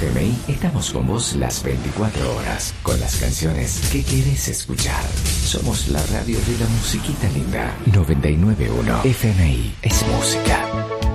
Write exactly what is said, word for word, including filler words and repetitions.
F M I estamos con vos las veinticuatro horas, con las canciones que querés escuchar. Somos la radio de la musiquita linda. noventa y nueve punto uno F M I es música.